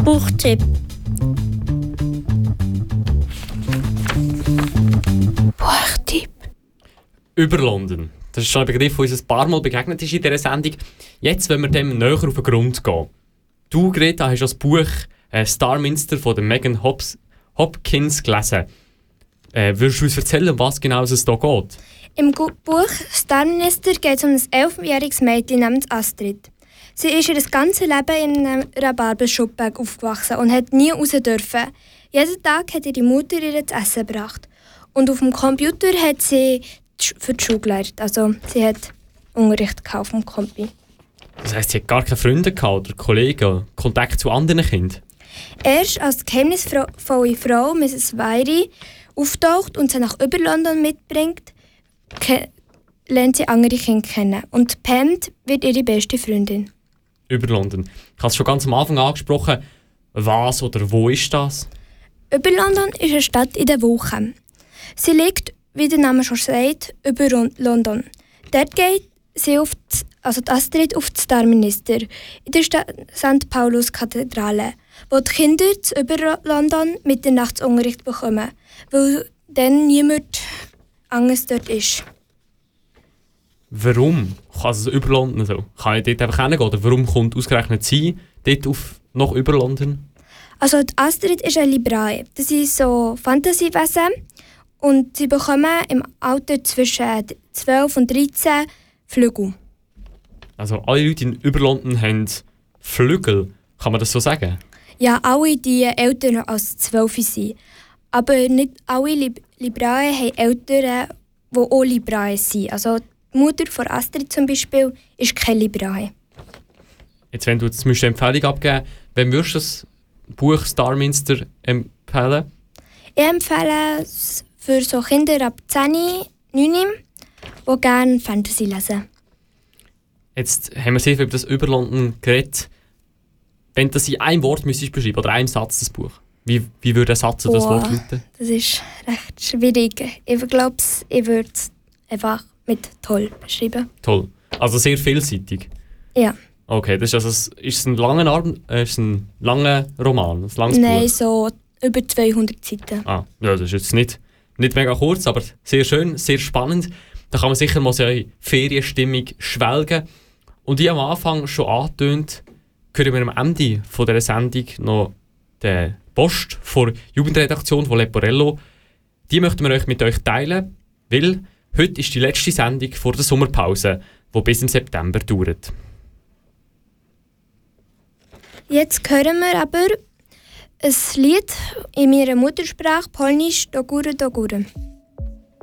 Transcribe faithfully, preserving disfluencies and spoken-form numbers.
Buchtipp. Buchtipp. Über London. Das ist schon ein Begriff, der uns ein paar Mal begegnet ist in dieser Sendung. Jetzt wollen wir dem näher auf den Grund gehen. Du, Greta, hast das Buch äh, Starminster von der Megan Hobs- Hopkins gelesen. Äh, würdest du uns erzählen, um was genau es hier geht? Im Gu- Buch Starminster geht es um ein elfjähriges Mädchen namens Astrid. Sie ist ihr ganzes Leben in einer Barbenschuppe aufgewachsen und hat nie raus dürfen. Jeden Tag hat ihre Mutter ihr zu essen gebracht. Und auf dem Computer hat sie für die Schule gelernt. Also sie hat Unterricht auf dem Compi. Das heisst, sie hat gar keine Freunde gehabt oder Kollegen, Kontakt zu anderen Kindern? Erst als die geheimnisvolle Frau Misses Weiri auftaucht und sie nach Über-London mitbringt, ke- lernt sie andere Kinder kennen. Und Pam wird ihre beste Freundin. Über London. Ich habe es schon ganz am Anfang angesprochen. Was oder wo ist das? Über-London ist eine Stadt in den Wochen. Sie liegt, wie der Name schon sagt, über London. Dort geht sie auf die, also die Astrid auf die Starminster in der Sankt Paulus-Kathedrale, wo die Kinder zu Über-London Mitternachtsunterricht bekommen, weil dann niemand anderes dort ist. Warum kann es über London so? Kann ich dort einfach hingehen? Oder warum kommt ausgerechnet sie dort auf, nach über London? Also die Astrid ist eine Librae. Das sind so Fantasiewesen. Und sie bekommen im Alter zwischen zwölf und dreizehn Flügel. Also alle Leute in über London haben Flügel. Kann man das so sagen? Ja, alle, die älter als zwölf sind. Aber nicht alle Lib- Librae haben Eltern, die auch Librae sind. Also die Mutter von Astrid zum Beispiel ist keine Librae. Jetzt, wenn du jetzt eine Empfehlung abgeben müsstest, wem würdest du das Buch Starminster empfehlen? Ich empfehle es für so Kinder ab zehn, neun, die gerne Fantasy lesen. Jetzt haben wir sehr viel über das über London geredet. Wenn du das in einem Wort müsstest beschreiben oder einem Satz, das Buch, wie, wie würde ein Satz oder das Wort lauten? Das ist recht schwierig. Ich glaube, ich würde es einfach mit toll beschreiben. Toll. Also sehr vielseitig. Ja. Okay, das ist, also, ist es ein langer, Arm, äh, ist es ein langer Roman, ein langes Nein, Buch? so über zweihundert Seiten. Ah, ja, das ist jetzt nicht, nicht mega kurz, aber sehr schön, sehr spannend. Da kann man sicher mal so in Ferienstimmung schwelgen. Und wie am Anfang schon angetönt, hören wir am Ende von dieser Sendung noch den Post von der Jugendredaktion von Leporello. Die möchten wir euch mit euch teilen, weil heute ist die letzte Sendung vor der Sommerpause, die bis im September dauert. Jetzt hören wir aber ein Lied in meiner Muttersprache Polnisch Dogure Dogure.